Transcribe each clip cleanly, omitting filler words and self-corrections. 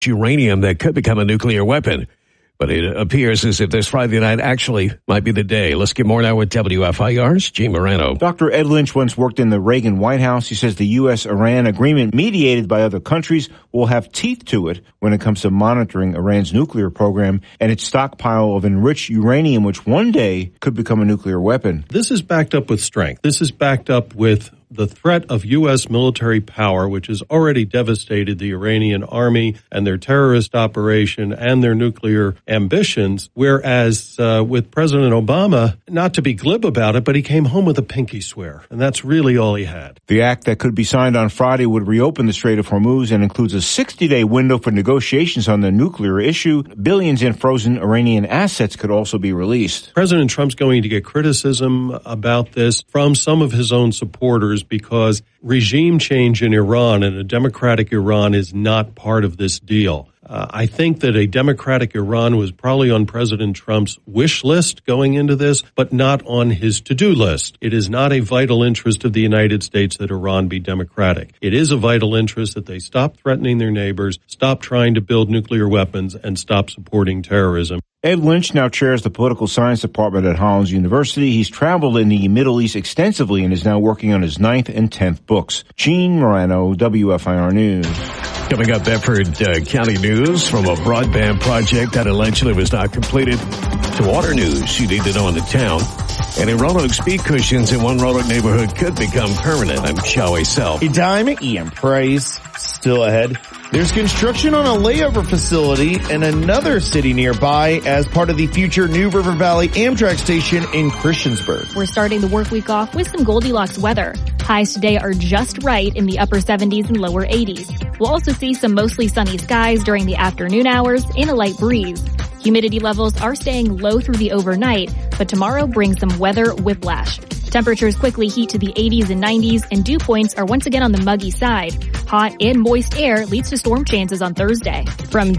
uranium that could become a nuclear weapon. But it appears as if this Friday night actually might be the day. Let's get more now with WFIR's Gene Morano. Dr. Ed Lynch once worked in the Reagan White House. He says the U.S.-Iran agreement mediated by other countries will have teeth to it when it comes to monitoring Iran's nuclear program and its stockpile of enriched uranium, which one day could become a nuclear weapon. This is backed up with strength. This is backed up with the threat of U.S. military power, which has already devastated the Iranian army and their terrorist operation and their nuclear ambitions, whereas with President Obama, not to be glib about it, but he came home with a pinky swear, and that's really all he had. The act that could be signed on Friday would reopen the Strait of Hormuz and includes a 60-day window for negotiations on the nuclear issue. Billions in frozen Iranian assets could also be released. President Trump's going to get criticism about this from some of his own supporters because regime change in Iran and a democratic Iran is not part of this deal. I think that a democratic Iran was probably on President Trump's wish list going into this, but not on his to-do list. It is not a vital interest of the United States that Iran be democratic. It is a vital interest that they stop threatening their neighbors, stop trying to build nuclear weapons, and stop supporting terrorism. Ed Lynch now chairs the political science department at Hollins University. He's traveled in the Middle East extensively and is now working on his 9th and 10th books. Gene Morano, WFIR News. Coming up, Bedford County news from a broadband project that allegedly was not completed to water news you need to know in the town. And in Roanoke, speed cushions in one Roanoke neighborhood could become permanent. I'm Shaway Self. A dime EM price still ahead. There's construction on a layover facility in another city nearby as part of the future New River Valley Amtrak station in Christiansburg. We're starting the work week off with some Goldilocks weather. Highs today are just right in the upper 70s and lower 80s. We'll also see some mostly sunny skies during the afternoon hours and a light breeze. Humidity levels are staying low through the overnight, but tomorrow brings some weather whiplash. Temperatures quickly heat to the 80s and 90s, and dew points are once again on the muggy side. Hot and moist air leads to storm chances on Thursday. From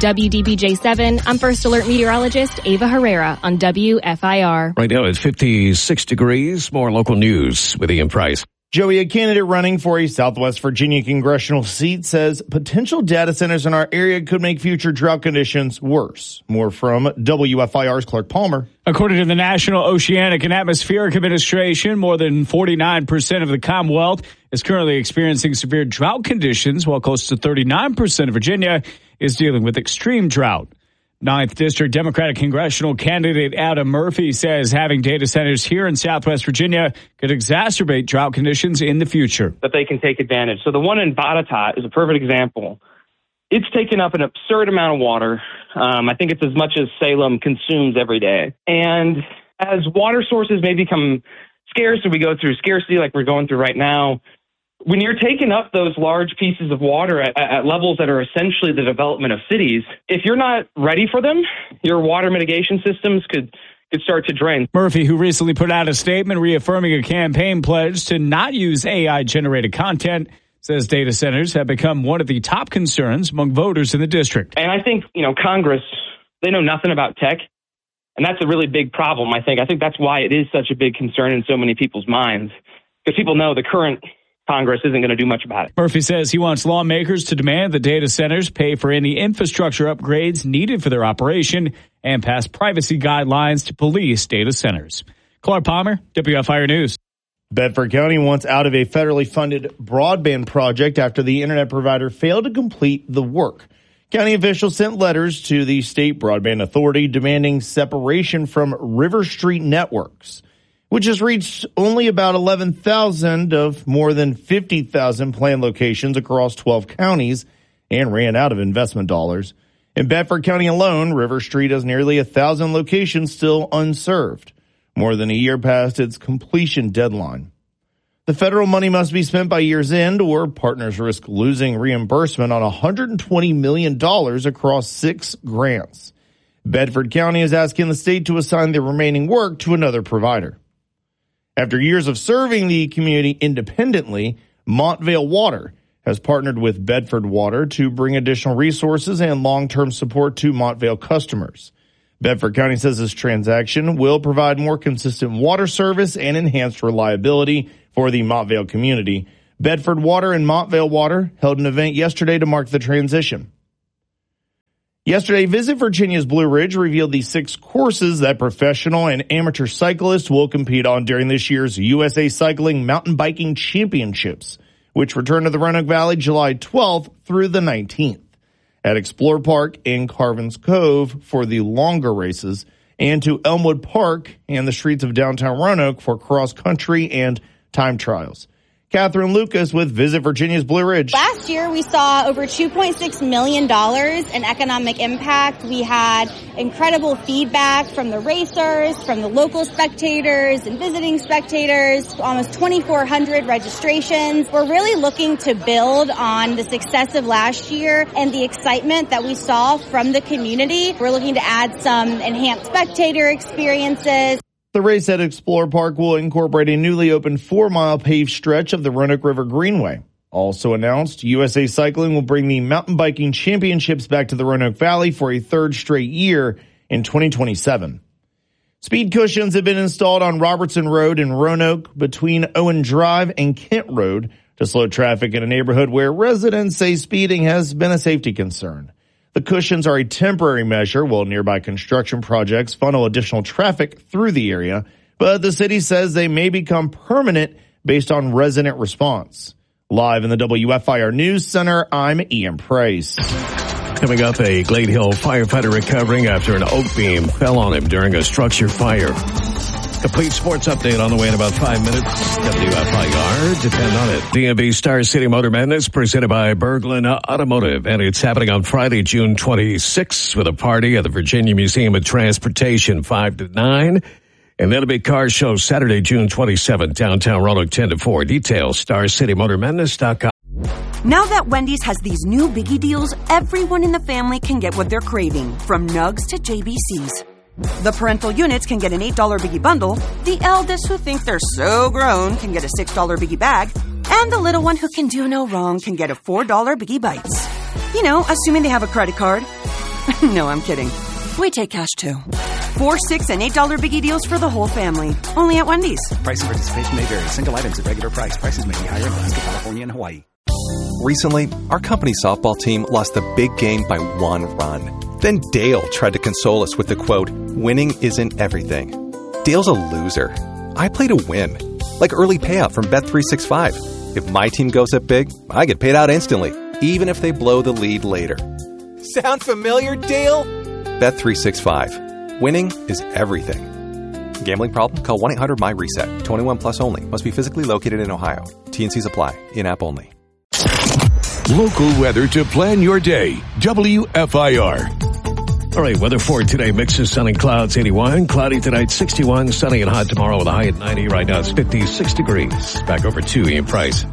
WDBJ7, I'm First Alert meteorologist Ava Herrera on WFIR. Right now it's 56 degrees. More local news with Ian Price. Joey, a candidate running for a Southwest Virginia congressional seat, says potential data centers in our area could make future drought conditions worse. More from WFIR's Clark Palmer. According to the National Oceanic and Atmospheric Administration, more than 49% of the Commonwealth is currently experiencing severe drought conditions, while close to 39% of Virginia is dealing with extreme drought. 9th District Democratic congressional candidate Adam Murphy says having data centers here in Southwest Virginia could exacerbate drought conditions in the future. That they can take advantage. So the one in Botetourt is a perfect example. It's taken up an absurd amount of water. I think it's as much as Salem consumes every day. And as water sources may become scarce, or we go through scarcity like we're going through right now, when you're taking up those large pieces of water at levels that are essentially the development of cities, if you're not ready for them, your water mitigation systems could start to drain. Murphy, who recently put out a statement reaffirming a campaign pledge to not use AI-generated content, says data centers have become one of the top concerns among voters in the district. And I think, Congress, they know nothing about tech. And that's a really big problem, I think. I think that's why it is such a big concern in so many people's minds. Because people know the current Congress isn't going to do much about it. Murphy says he wants lawmakers to demand the data centers pay for any infrastructure upgrades needed for their operation and pass privacy guidelines to police data centers. Clark Palmer, WFIR News. Bedford County wants out of a federally funded broadband project after the internet provider failed to complete the work. County officials sent letters to the state broadband authority demanding separation from River Street Networks, which has reached only about 11,000 of more than 50,000 planned locations across 12 counties and ran out of investment dollars. In Bedford County alone, River Street has nearly 1,000 locations still unserved, more than a year past its completion deadline. The federal money must be spent by year's end, or partners risk losing reimbursement on $120 million across 6 grants. Bedford County is asking the state to assign the remaining work to another provider. After years of serving the community independently, Montvale Water has partnered with Bedford Water to bring additional resources and long-term support to Montvale customers. Bedford County says this transaction will provide more consistent water service and enhanced reliability for the Montvale community. Bedford Water and Montvale Water held an event yesterday to mark the transition. Yesterday, Visit Virginia's Blue Ridge revealed the 6 courses that professional and amateur cyclists will compete on during this year's USA Cycling Mountain Biking Championships, which return to the Roanoke Valley July 12th through the 19th. At Explore Park in Carvin's Cove for the longer races, and to Elmwood Park and the streets of downtown Roanoke for cross-country and time trials. Catherine Lucas with Visit Virginia's Blue Ridge. Last year, we saw over $2.6 million in economic impact. We had incredible feedback from the racers, from the local spectators and visiting spectators, almost 2,400 registrations. We're really looking to build on the success of last year and the excitement that we saw from the community. We're looking to add some enhanced spectator experiences. The race at Explore Park will incorporate a newly opened 4-mile paved stretch of the Roanoke River Greenway. Also announced, USA Cycling will bring the Mountain Biking Championships back to the Roanoke Valley for a 3rd straight year in 2027. Speed cushions have been installed on Robertson Road in Roanoke between Owen Drive and Kent Road to slow traffic in a neighborhood where residents say speeding has been a safety concern. The cushions are a temporary measure while nearby construction projects funnel additional traffic through the area, but the city says they may become permanent based on resident response. Live in the WFIR News Center, I'm Ian Price. Coming up, a Glade Hill firefighter recovering after an oak beam fell on him during a structure fire. Complete sports update on the way in about 5 minutes. WFIR, depend on it. DMV Star City Motor Madness presented by Berglund Automotive. And it's happening on Friday, June 26th with a party at the Virginia Museum of Transportation 5 to 9. And then a big car show Saturday, June 27th, downtown Roanoke 10 to 4. Details, StarCityMotorMadness.com. Now that Wendy's has these new biggie deals, everyone in the family can get what they're craving, from Nugs to JBC's. The parental units can get an $8 Biggie Bundle, the eldest who think they're so grown can get a $6 Biggie Bag, and the little one who can do no wrong can get a $4 Biggie Bites. You know, assuming they have a credit card. No, I'm kidding. We take cash too. 4, 6, and $8 Biggie deals for the whole family. Only at Wendy's. Price and participation may vary. Single items at regular price. Prices may be higher in Alaska, California, and Hawaii. Recently, our company softball team lost the big game by 1 run. Then Dale tried to console us with the quote, "Winning isn't everything." Dale's a loser. I play to win. Like early payout from Bet365. If my team goes up big, I get paid out instantly, even if they blow the lead later. Sound familiar, Dale? Bet365. Winning is everything. Gambling problem? Call 1-800-MY-RESET. 21 plus only. Must be physically located in Ohio. T&Cs apply. In-app only. Local weather to plan your day. WFIR. All right, weather for today. Mix of sun and clouds, 81. Cloudy tonight, 61. Sunny and hot tomorrow with a high at 90. Right now it's 56 degrees. Back over to Ian Price.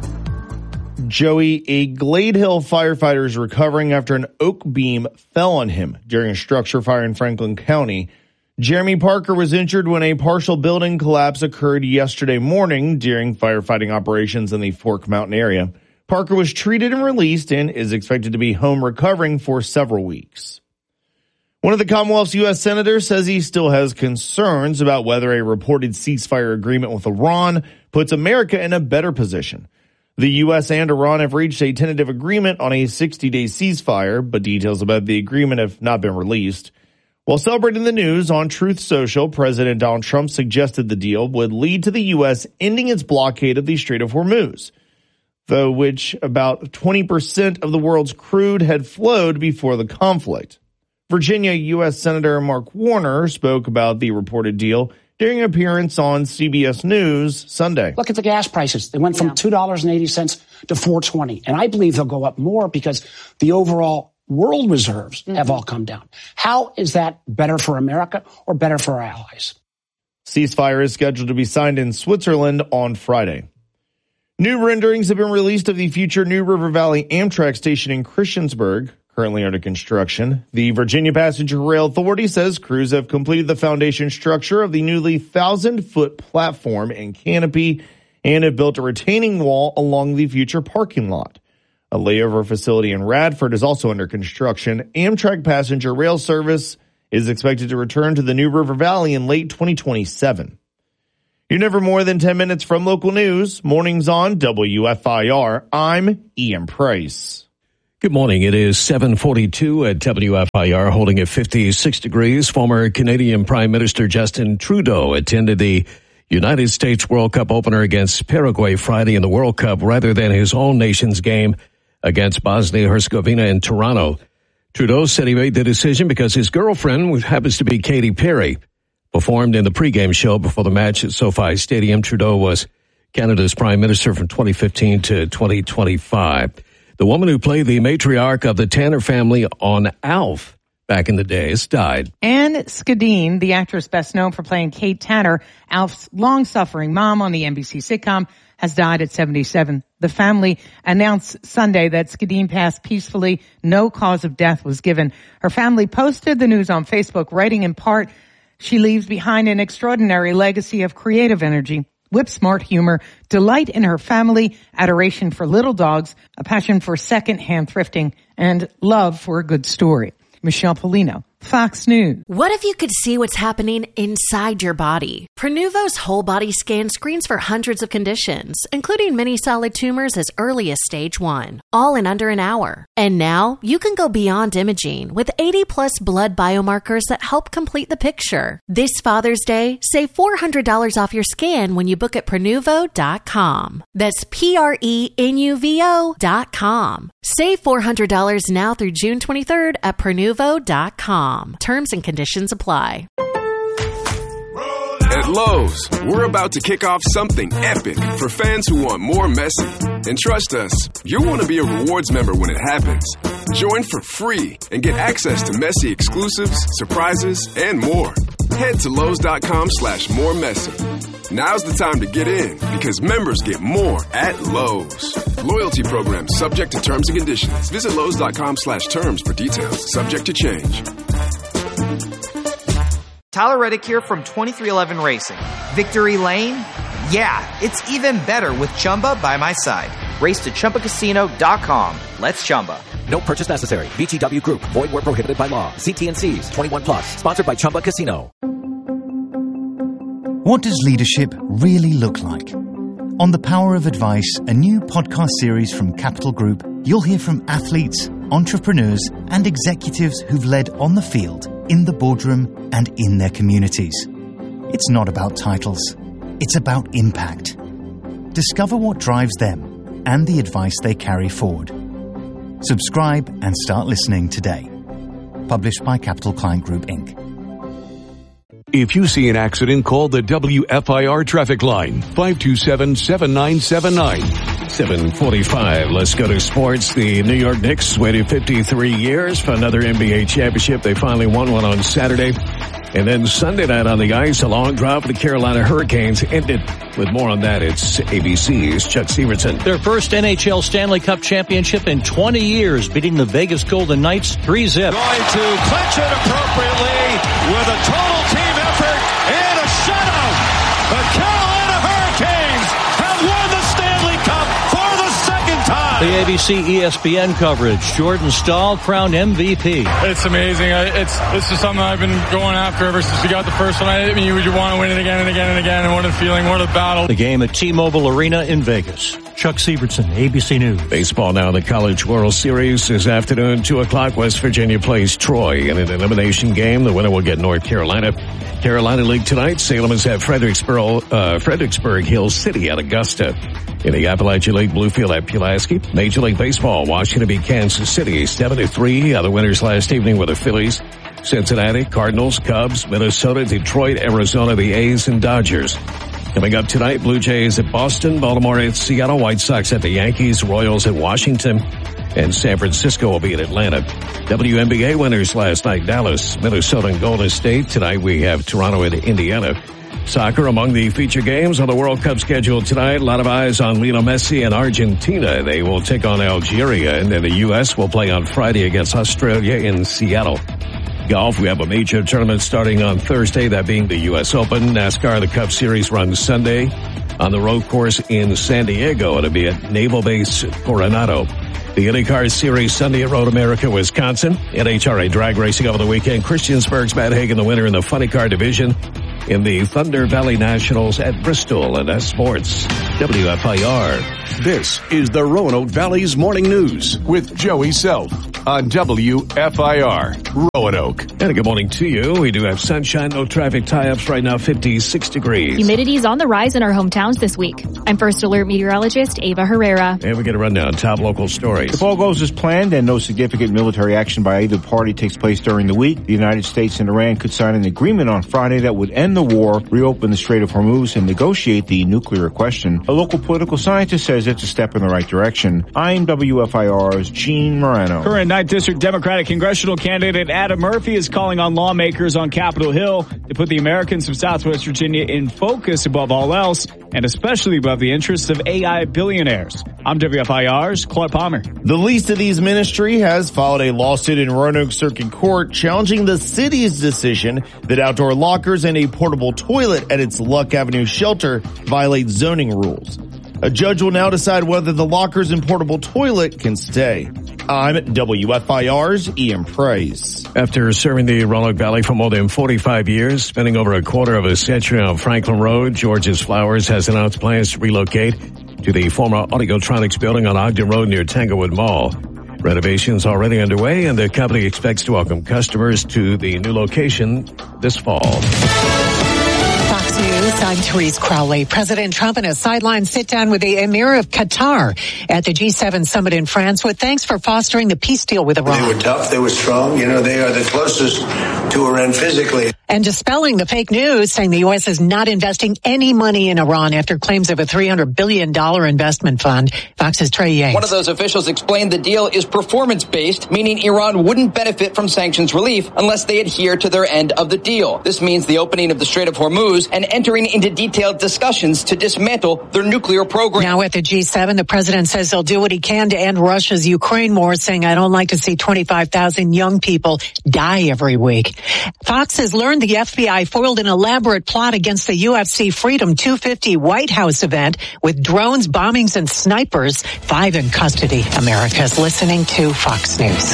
Joey, a Glade Hill firefighter is recovering after an oak beam fell on him during a structure fire in Franklin County. Jeremy Parker was injured when a partial building collapse occurred yesterday morning during firefighting operations in the Fork Mountain area. Parker was treated and released and is expected to be home recovering for several weeks. One of the Commonwealth's U.S. senators says he still has concerns about whether a reported ceasefire agreement with Iran puts America in a better position. The U.S. and Iran have reached a tentative agreement on a 60-day ceasefire, but details about the agreement have not been released. While celebrating the news on Truth Social, President Donald Trump suggested the deal would lead to the U.S. ending its blockade of the Strait of Hormuz, though which about 20% of the world's crude had flowed before the conflict. Virginia U.S. Senator Mark Warner spoke about the reported deal during an appearance on CBS News Sunday. Look at the gas prices. They went from $2.80 to $4.20. And I believe they'll go up more because the overall world reserves have all come down. How is that better for America or better for our allies? Ceasefire is scheduled to be signed in Switzerland on Friday. New renderings have been released of the future New River Valley Amtrak station in Christiansburg, currently under construction. The Virginia Passenger Rail Authority says crews have completed the foundation structure of the newly 1,000-foot platform and canopy and have built a retaining wall along the future parking lot. A layover facility in Radford is also under construction. Amtrak passenger rail service is expected to return to the New River Valley in late 2027. You're never more than 10 minutes from local news. Mornings on WFIR. I'm Ian Price. Good morning. It is 7:42 at WFIR, holding at 56 degrees. Former Canadian Prime Minister Justin Trudeau attended the United States World Cup opener against Paraguay Friday in the World Cup rather than his own nation's game against Bosnia-Herzegovina in Toronto. Trudeau said he made the decision because his girlfriend, which happens to be Katy Perry, performed in the pregame show before the match at SoFi Stadium. Trudeau was Canada's Prime Minister from 2015 to 2025. The woman who played the matriarch of the Tanner family on ALF back in the days died. Anne Skadden, the actress best known for playing Kate Tanner, ALF's long-suffering mom on the NBC sitcom, has died at 77. The family announced Sunday that Skadden passed peacefully. No cause of death was given. Her family posted the news on Facebook, writing in part, "She leaves behind an extraordinary legacy of creative energy, whip-smart humor, delight in her family, adoration for little dogs, a passion for second-hand thrifting, and love for a good story." Michelle Polino, Fox News. What if you could see what's happening inside your body? Prenuvo's whole body scan screens for hundreds of conditions, including many solid tumors as early as stage 1, all in under an hour. And now you can go beyond imaging with 80+ blood biomarkers that help complete the picture. This Father's Day, save $400 off your scan when you book at Prenuvo.com. That's Prenuvo.com. Save $400 now through June 23rd at Prenuvo.com. Terms and conditions apply. At Lowe's, we're about to kick off something epic for fans who want more Messi. And trust us, you'll want to be a rewards member when it happens. Join for free and get access to Messi exclusives, surprises, and more. Head to Lowe's.com/moremessy. Now's the time to get in because members get more at Lowe's. Loyalty program subject to terms and conditions. Visit Lowe's.com/terms for details. Subject to change. Tyler Reddick here from 2311 Racing. Victory Lane? Yeah, it's even better with Chumba by my side. Race to ChumbaCasino.com. Let's Chumba. No purchase necessary. VGW Group. Void where prohibited by law. See T&Cs. 21+. Sponsored by Chumba Casino. What does leadership really look like? On The Power of Advice, a new podcast series from Capital Group, you'll hear from athletes, entrepreneurs, and executives who've led on the field, in the boardroom, and in their communities. It's not about titles. It's about impact. Discover what drives them and the advice they carry forward. Subscribe and start listening today. Published by Capital Client Group, Inc. If you see an accident, call the WFIR traffic line, 527-7979. 7:45. Let's go to sports. The New York Knicks waited 53 years for another NBA championship. They finally won one on Saturday. And then Sunday night on the ice, a long drive for the Carolina Hurricanes ended. With more on that, it's ABC's Chuck Severson. Their first NHL Stanley Cup championship in 20 years, beating the Vegas Golden Knights 3-0. Going to clutch it appropriately with a total team effort and a shutout. The Carolina Hurricanes have won the Stanley Cup for the second time. The ABC ESPN coverage. Jordan Staal crowned MVP. It's amazing. It's just something I've been going after ever since we got the first one. I mean, you want to win it again and again and again. And what a feeling, what a battle. The game at T-Mobile Arena in Vegas. Chuck Severson, ABC News. Baseball now, the College World Series this afternoon, 2 o'clock. West Virginia plays Troy in an elimination game. The winner will get North Carolina. Carolina League tonight. Salem is at Fredericksburg Hill City at Augusta. In the Appalachian League, Bluefield at Pulaski. Major League Baseball, Washington beat Kansas City 7-3. Other winners last evening were the Phillies, Cincinnati, Cardinals, Cubs, Minnesota, Detroit, Arizona, the A's, and Dodgers. Coming up tonight, Blue Jays at Boston, Baltimore at Seattle, White Sox at the Yankees, Royals at Washington, and San Francisco will be at Atlanta. WNBA winners last night, Dallas, Minnesota, and Golden State. Tonight we have Toronto at Indiana. Soccer among the feature games on the World Cup schedule tonight. A lot of eyes on Lionel Messi and Argentina. They will take on Algeria, and then the U.S. will play on Friday against Australia in Seattle. Golf, we have a major tournament starting on Thursday, that being the U.S. Open. NASCAR, the Cup Series runs Sunday on the road course in San Diego. It'll be at Naval Base Coronado. The IndyCar Series Sunday at Road America, Wisconsin. NHRA drag racing over the weekend. Christiansburg's Matt Hagan, the winner in the funny car division. in the Thunder Valley Nationals at Bristol. And that's sports. WFIR. This is the Roanoke Valley's Morning News with Joey Self on WFIR Roanoke. And a good morning to you. We do have sunshine, no traffic tie-ups right now, 56 degrees. Humidity is on the rise in our hometowns this week. I'm First Alert meteorologist Ava Herrera. And we get a rundown. Top local stories. If all goes as planned and no significant military action by either party takes place during the week, the United States and Iran could sign an agreement on Friday that would end the war, reopen the Strait of Hormuz, and negotiate the nuclear question. A local political scientist says it's a step in the right direction. I'm WFIR's Gene Morano. Current 9th District Democratic congressional candidate Adam Murphy is calling on lawmakers on Capitol Hill to put the Americans of Southwest Virginia in focus above all else, and especially above the interests of AI billionaires. I'm WFIR's Clark Palmer. The Least of These Ministry has filed a lawsuit in Roanoke Circuit Court challenging the city's decision that outdoor lockers and a portable toilet at its Luck Avenue shelter violate zoning rules. A judge will now decide whether the lockers and portable toilet can stay. I'm WFIR's Ian Price. After serving the Roanoke Valley for more than 45 years, spending over a quarter of a century on Franklin Road, George's Flowers has announced plans to relocate to the former Audiotronics building on Ogden Road near Tanglewood Mall. Renovations already underway, and the company expects to welcome customers to the new location this fall. Fox News, I'm Therese Crowley. President Trump in a sideline sit-down with the Emir of Qatar at the G7 summit in France with thanks for fostering the peace deal with Iran. They were tough. They were strong. You know, they are the closest to Iran physically. And dispelling the fake news, saying the U.S. is not investing any money in Iran after claims of a $300 billion investment fund. Fox's Trey Yates. One of those officials explained the deal is performance-based, meaning Iran wouldn't benefit from sanctions relief unless they adhere to their end of the deal. This means the opening of the Strait of Hormuz and entering into detailed discussions to dismantle their nuclear program. Now at the G7, the president says he'll do what he can to end Russia's Ukraine war, saying, I don't like to see 25,000 young people die every week. Fox has learned the FBI foiled an elaborate plot against the UFC Freedom 250 White House event with drones, bombings, and snipers. 5 in custody. America's listening to Fox News.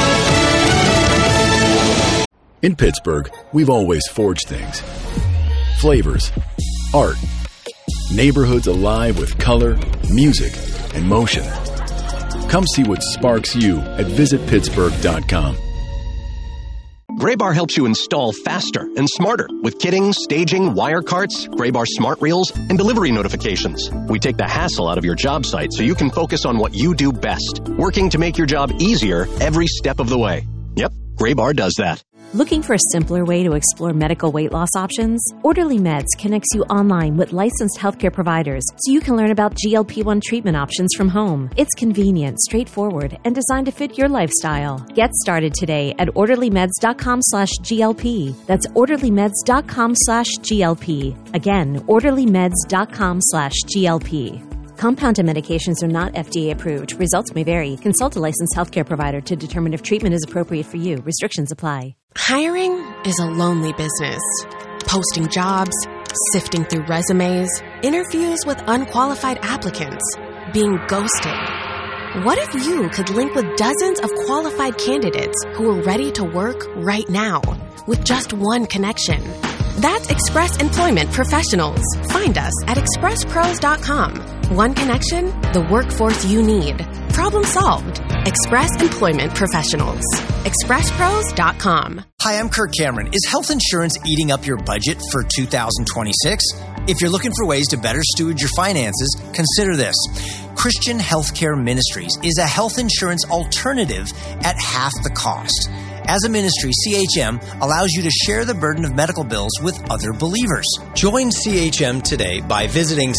In Pittsburgh, we've always forged things. Flavors, art, neighborhoods alive with color, music, and motion. Come see what sparks you at visitpittsburgh.com. Graybar helps you install faster and smarter with kitting, staging, wire carts, Graybar smart reels, and delivery notifications. We take the hassle out of your job site so you can focus on what you do best, working to make your job easier every step of the way. Yep, Graybar does that. Looking for a simpler way to explore medical weight loss options? Orderly Meds connects you online with licensed healthcare providers so you can learn about GLP-1 treatment options from home. It's convenient, straightforward, and designed to fit your lifestyle. Get started today at orderlymeds.com/GLP. That's orderlymeds.com/GLP. Again, orderlymeds.com/GLP. Compounded medications are not FDA approved. Results may vary. Consult a licensed healthcare provider to determine if treatment is appropriate for you. Restrictions apply. Hiring is a lonely business. Posting jobs, sifting through resumes, interviews with unqualified applicants, being ghosted. What if you could link with dozens of qualified candidates who are ready to work right now with just one connection? That's Express Employment Professionals. Find us at expresspros.com. One connection, the workforce you need. Problem solved. Express Employment Professionals. expresspros.com. Hi, I'm Kirk Cameron. Is health insurance eating up your budget for 2026? If you're looking for ways to better steward your finances, consider this. Christian Healthcare Ministries is a health insurance alternative at half the cost. As a ministry, CHM allows you to share the burden of medical bills with other believers. Join CHM today by visiting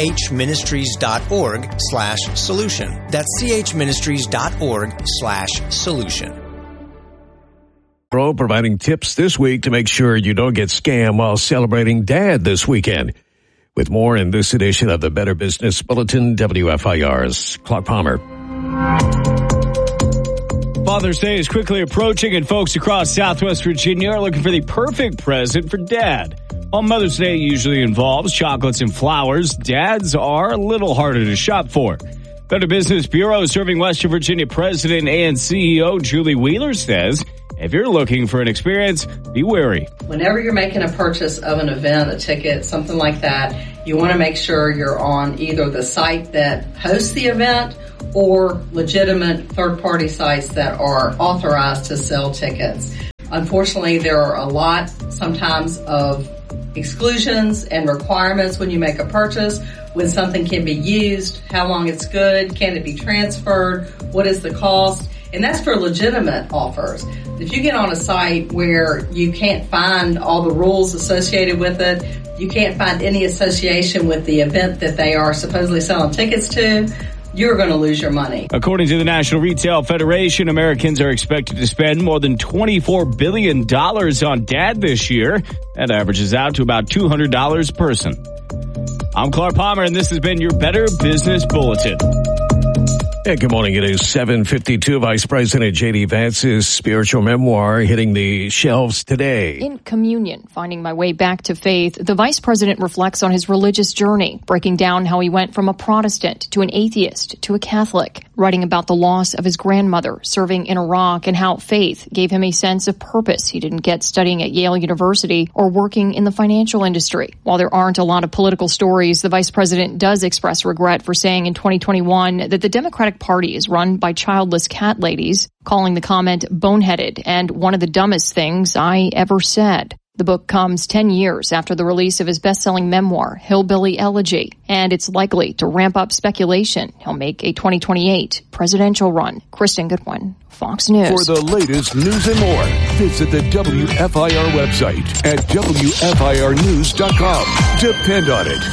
chministries.org/solution. That's chministries.org/solution. Pro providing tips this week to make sure you don't get scammed while celebrating Dad this weekend. With more in this edition of the Better Business Bulletin, WFIR's Clark Palmer. Father's Day is quickly approaching, and folks across Southwest Virginia are looking for the perfect present for Dad. While Mother's Day usually involves chocolates and flowers, dads are a little harder to shop for. Better Business Bureau serving Western Virginia President and CEO Julie Wheeler says If you're looking for an experience, be wary. Whenever you're making a purchase of an event, a ticket, something like that, you want to make sure you're on either the site that hosts the event or legitimate third-party sites that are authorized to sell tickets. Unfortunately, there are a lot sometimes of exclusions and requirements when you make a purchase, when something can be used, how long it's good, can it be transferred, what is the cost, and that's for legitimate offers. If you get on a site where you can't find all the rules associated with it, you can't find any association with the event that they are supposedly selling tickets to, you're going to lose your money. According to the National Retail Federation, Americans are expected to spend more than $24 billion on dad this year. That averages out to about $200 a person. I'm Clark Palmer, and this has been your Better Business Bulletin. Hey, good morning. It is 7:52. Vice President J.D. Vance's spiritual memoir hitting the shelves today. In Communion, Finding My Way Back to Faith, the vice president reflects on his religious journey, breaking down how he went from a Protestant to an atheist to a Catholic, writing about the loss of his grandmother serving in Iraq and how faith gave him a sense of purpose he didn't get studying at Yale University or working in the financial industry. While there aren't a lot of political stories, the vice president does express regret for saying in 2021 that the Democratic Party is run by childless cat ladies, calling the comment boneheaded and one of the dumbest things I ever said. The book comes 10 years after the release of his best-selling memoir, Hillbilly Elegy, and it's likely to ramp up speculation he'll make a 2028 presidential run. Kristen Goodwin, Fox News. For the latest news and more, visit the WFIR website at WFIRnews.com. Depend on it.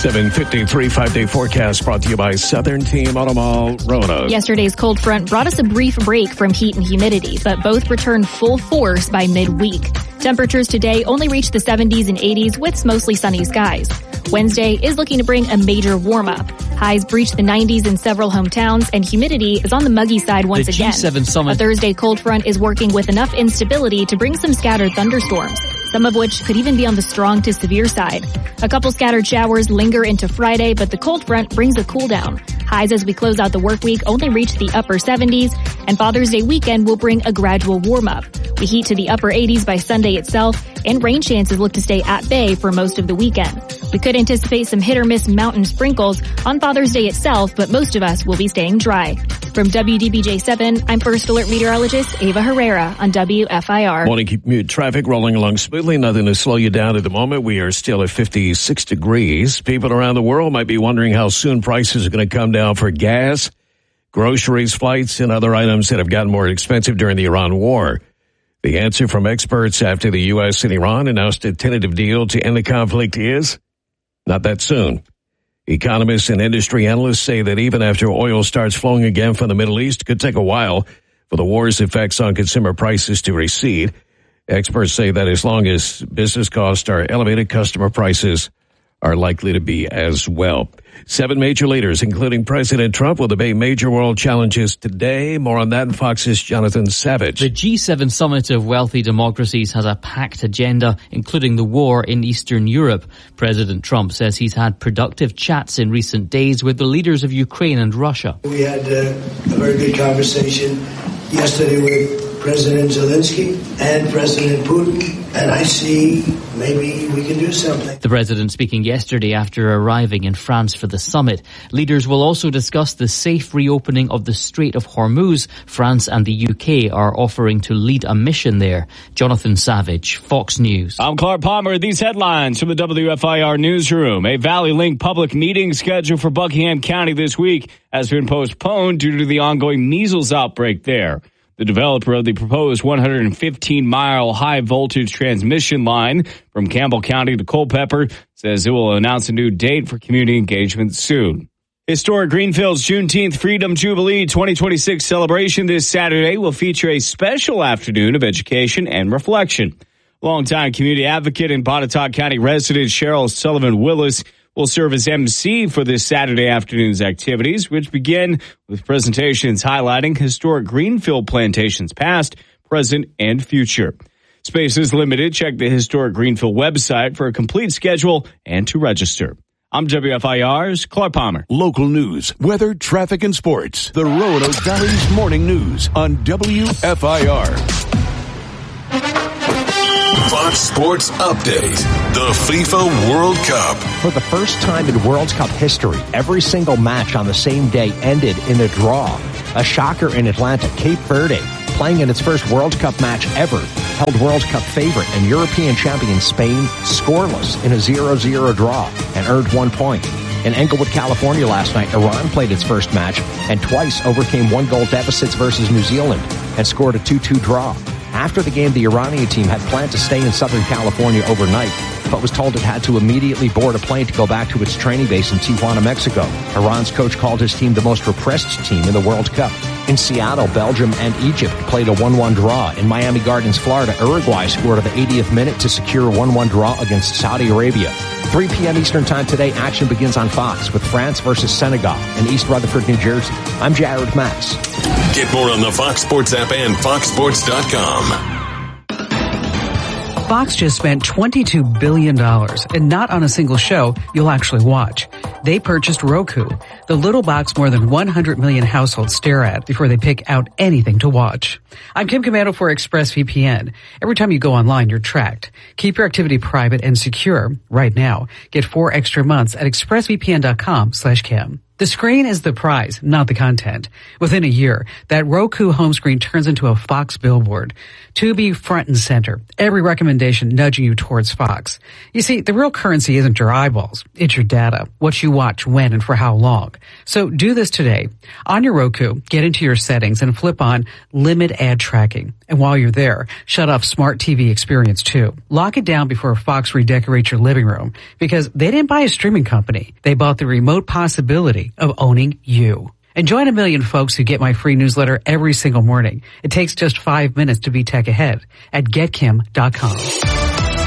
7:53 5-day forecast brought to you by Southern Team Auto Mall Roanoke. Yesterday's cold front brought us a brief break from heat and humidity, but both returned full force by midweek. Temperatures today only reach the 70s and 80s with mostly sunny skies. Wednesday is looking to bring a major warm-up. Highs breach the 90s in several hometowns, and humidity is on the muggy side once again. G7 summit. A Thursday cold front is working with enough instability to bring some scattered thunderstorms, some of which could even be on the strong to severe side. A couple scattered showers linger into Friday, but the cold front brings a cool down. Highs as we close out the work week only reach the upper 70s, and Father's Day weekend will bring a gradual warm-up. We heat to the upper 80s by Sunday itself, and rain chances look to stay at bay for most of the weekend. We could anticipate some hit-or-miss mountain sprinkles on Father's Day itself, but most of us will be staying dry. From WDBJ7, I'm First Alert Meteorologist Ava Herrera on WFIR. Morning commute traffic rolling along smoothly. Nothing to slow you down at the moment. We are still at 56 degrees. People around the world might be wondering how soon prices are going to come down for gas, groceries, flights, and other items that have gotten more expensive during the Iran war. The answer from experts after the U.S. and Iran announced a tentative deal to end the conflict is not that soon. Economists and industry analysts say that even after oil starts flowing again from the Middle East, it could take a while for the war's effects on consumer prices to recede. Experts say that as long as business costs are elevated, customer prices are likely to be as well. 7 major leaders, including President Trump, will debate major world challenges today. More on that in Fox's Jonathan Savage. The G7 summit of wealthy democracies has a packed agenda, including the war in Eastern Europe. President Trump says he's had productive chats in recent days with the leaders of Ukraine and Russia. We had a very good conversation yesterday with President Zelensky and President Putin, and I see maybe we can do something. The president speaking yesterday after arriving in France for the summit. Leaders will also discuss the safe reopening of the Strait of Hormuz. France and the UK are offering to lead a mission there. Jonathan Savage, Fox News. I'm Clark Palmer. These headlines from the WFIR newsroom. A Valley Link public meeting scheduled for Buckingham County this week has been postponed due to the ongoing measles outbreak there. The developer of the proposed 115-mile high-voltage transmission line from Campbell County to Culpeper says it will announce a new date for community engagement soon. Historic Greenfield's Juneteenth Freedom Jubilee 2026 celebration this Saturday will feature a special afternoon of education and reflection. Longtime community advocate and Botetourt County resident Cheryl Sullivan Willis will serve as MC for this Saturday afternoon's activities, which begin with presentations highlighting historic Greenfield plantations past, present, and future. Space is limited. Check the Historic Greenfield website for a complete schedule and to register. I'm WFIR's Clark Palmer. Local news, weather, traffic, and sports. The Roanoke Valley's Morning News on WFIR. Fox Sports Update. The FIFA World Cup. For the first time in World Cup history, every single match on the same day ended in a draw. A shocker in Atlanta. Cape Verde, playing in its first World Cup match ever, held World Cup favorite and European champion Spain scoreless in a 0-0 draw and earned 1 point. In Englewood, California last night, Iran played its first match and twice overcame 1-goal deficits versus New Zealand and scored a 2-2 draw. After the game, the Iranian team had planned to stay in Southern California overnight, but was told it had to immediately board a plane to go back to its training base in Tijuana, Mexico. Iran's coach called his team the most repressed team in the World Cup. In Seattle, Belgium and Egypt played a 1-1 draw. In Miami Gardens, Florida, Uruguay scored at the 80th minute to secure a 1-1 draw against Saudi Arabia. 3 p.m. Eastern Time today, action begins on Fox with France versus Senegal in East Rutherford, New Jersey. I'm Jared Max. Get more on the Fox Sports app and foxsports.com. Fox just spent $22 billion, and not on a single show you'll actually watch. They purchased Roku, the little box more than 100 million households stare at before they pick out anything to watch. I'm Kim Commando for ExpressVPN. Every time you go online, you're tracked. Keep your activity private and secure right now. Get 4 extra months at expressvpn.com/Kim. The screen is the prize, not the content. Within a year, that Roku home screen turns into a Fox billboard. Tubi front and center. Every recommendation nudging you towards Fox. You see, the real currency isn't your eyeballs. It's your data. What you watch, when, and for how long. So do this today. On your Roku, get into your settings and flip on Limit Ad Tracking. And while you're there, shut off Smart TV Experience too. Lock it down before Fox redecorates your living room. Because they didn't buy a streaming company. They bought the remote possibility of owning you. And join a million folks who get my free newsletter every single morning. It takes just 5 minutes to be tech ahead at getkim.com.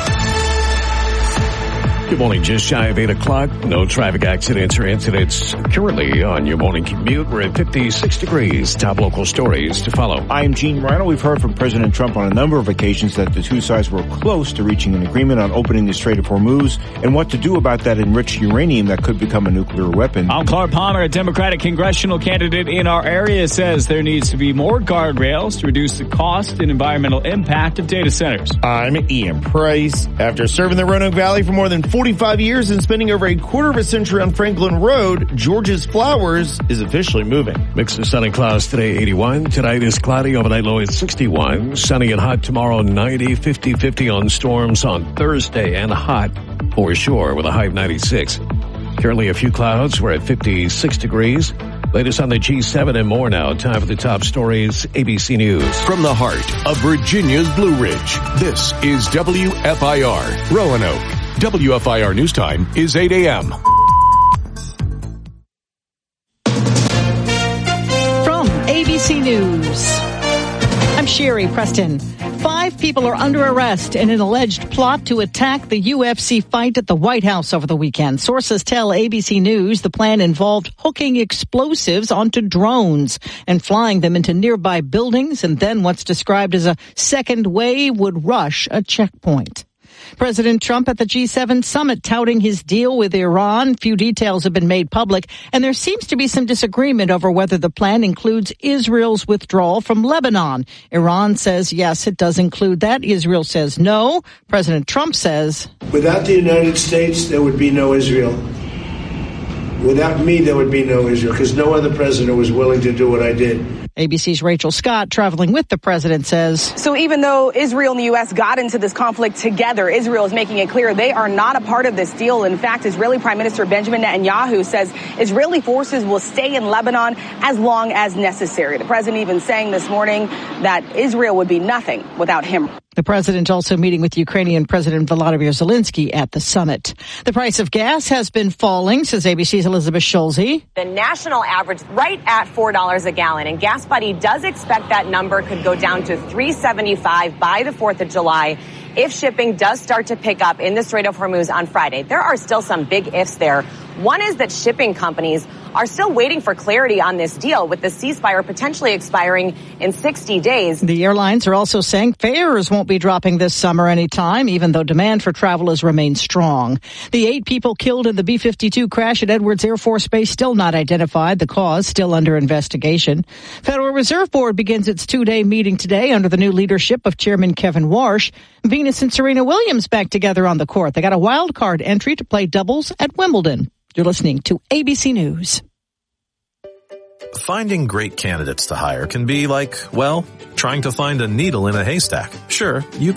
Good morning. Just shy of 8 o'clock. No traffic accidents or incidents currently on your morning commute. We're at 56 degrees. Top local stories to follow. I'm Gene Ryan. We've heard from President Trump on a number of occasions that the two sides were close to reaching an agreement on opening the Strait of Hormuz and what to do about that enriched uranium that could become a nuclear weapon. Clark Palmer, a Democratic congressional candidate in our area, says there needs to be more guardrails to reduce the cost and environmental impact of data centers. I'm Ian Price. After serving the Roanoke Valley for more than 45 years and spending over a quarter of a century on Franklin Road, George's Flowers is officially moving. Mix of sun and clouds today, 81. Tonight is cloudy, overnight low at 61. Sunny and hot tomorrow, 90. 50-50 on storms on Thursday and hot for sure with a high of 96. Currently a few clouds. We're at 56 degrees. Latest on the G7 and more now. Time for the top stories, ABC News. From the heart of Virginia's Blue Ridge, this is WFIR Roanoke. WFIR News Time is 8 a.m. From ABC News, I'm Sherry Preston. 5 people are under arrest in an alleged plot to attack the UFC fight at the White House over the weekend. Sources tell ABC News the plan involved hooking explosives onto drones and flying them into nearby buildings, and then what's described as a second wave would rush a checkpoint. President Trump at the G7 summit touting his deal with Iran. Few details have been made public, and there seems to be some disagreement over whether the plan includes Israel's withdrawal from Lebanon. Iran says yes, it does include that. Israel says no. President Trump says, without the United States, there would be no Israel. Without me, there would be no Israel, because no other president was willing to do what I did. ABC's Rachel Scott, traveling with the president, says, so even though Israel and the U.S. got into this conflict together, Israel is making it clear they are not a part of this deal. In fact, Israeli Prime Minister Benjamin Netanyahu says Israeli forces will stay in Lebanon as long as necessary. The president even saying this morning that Israel would be nothing without him. The president also meeting with Ukrainian President Volodymyr Zelensky at the summit. The price of gas has been falling, says ABC's Elizabeth Schulze. The national average right at $4 a gallon, and Gas Buddy does expect that number could go down to $3.75 by the 4th of July if shipping does start to pick up in the Strait of Hormuz on Friday. There are still some big ifs there. One is that shipping companies are still waiting for clarity on this deal, with the ceasefire potentially expiring in 60 days. The airlines are also saying fares won't be dropping this summer anytime, even though demand for travelers remains strong. The 8 people killed in the B-52 crash at Edwards Air Force Base still not identified. The cause still under investigation. Federal Reserve Board begins its 2-day meeting today under the new leadership of Chairman Kevin Warsh. Venus and Serena Williams back together on the court. They got a wild card entry to play doubles at Wimbledon. You're listening to ABC News. Finding great candidates to hire can be like, well, trying to find a needle in a haystack. Sure, you can